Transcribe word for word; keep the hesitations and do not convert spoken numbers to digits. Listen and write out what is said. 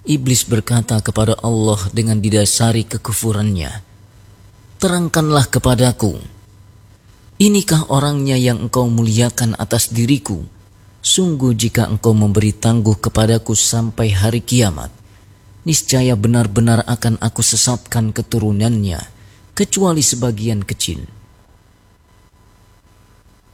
Iblis berkata kepada Allah dengan didasari kekufurannya, "Terangkanlah kepadaku, inikah orangnya yang engkau muliakan atas diriku? Sungguh jika engkau memberi tangguh kepadaku sampai hari kiamat, niscaya benar-benar akan aku sesatkan keturunannya, kecuali sebagian kecil."